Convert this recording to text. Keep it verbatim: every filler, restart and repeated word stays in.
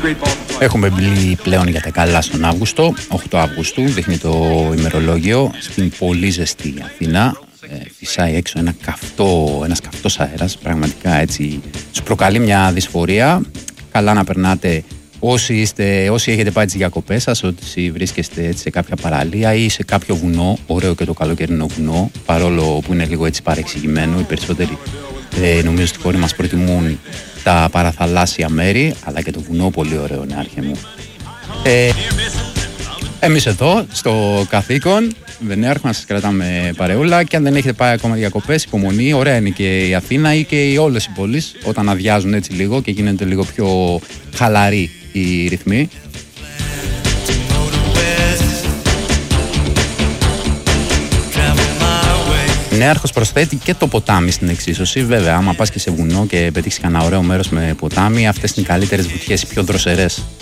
Έχουμε μπει πλέον για τα καλά στον Αύγουστο, οκτώ Αυγούστου, δείχνει το ημερολόγιο, στην πολύ ζεστή Αθήνα. Ε, φυσάει έξω ένα καυτό, ένας καυτός αέρας, πραγματικά έτσι τους προκαλεί μια δυσφορία. Καλά να περνάτε όσοι, είστε, όσοι έχετε πάει τις διακοπές σας, όσοι βρίσκεστε έτσι σε κάποια παραλία ή σε κάποιο βουνό, ωραίο και το καλοκαιρινό βουνό, παρόλο που είναι λίγο έτσι παρεξηγημένο, οι περισσότεροι ε, νομίζω στη χώρα μας προτιμούν τα παραθαλάσσια μέρη, αλλά και το βουνό πολύ ωραίο είναι, άρχε μου. Ε, εμείς εδώ στο καθήκον δεν έρχομαι να σας κρατάμε παρεούλα, και αν δεν έχετε πάει ακόμα διακοπές, υπομονή, ωραία είναι και η Αθήνα ή και οι όλες οι πόλεις όταν αδειάζουν έτσι λίγο και γίνεται λίγο πιο χαλαροί οι ρυθμοί. Νέαρχος προσθέτει και το ποτάμι στην εξίσωση. Βέβαια, άμα πας και σε βουνό και πετύχεις κανένα ωραίο μέρος με ποτάμι, αυτές είναι οι καλύτερες βουτιές, οι πιο δροσερές.